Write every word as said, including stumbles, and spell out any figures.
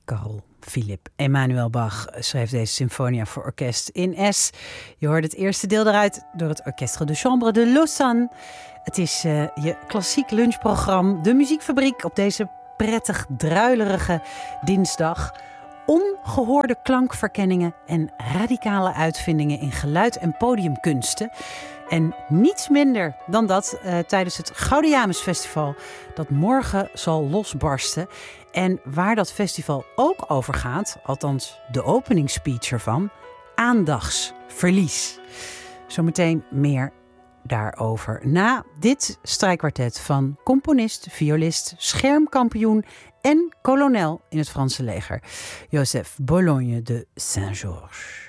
Carl Philipp Emanuel Bach schreef deze symfonia voor orkest in S. Je hoort het eerste deel eruit door het Orchestre de Chambre de Lausanne. Het is uh, je klassiek lunchprogramma, de muziekfabriek op deze prettig druilerige dinsdag. Ongehoorde klankverkenningen en radicale uitvindingen in geluid- en podiumkunsten. En niets minder dan dat uh, tijdens het Gaudeamus Festival dat morgen zal losbarsten. En waar dat festival ook over gaat, althans de openingsspeech ervan, aandachtsverlies. Zometeen meer daarover na dit strijkkwartet van componist, violist, schermkampioen en kolonel in het Franse leger, Joseph Bologne de Saint-Georges.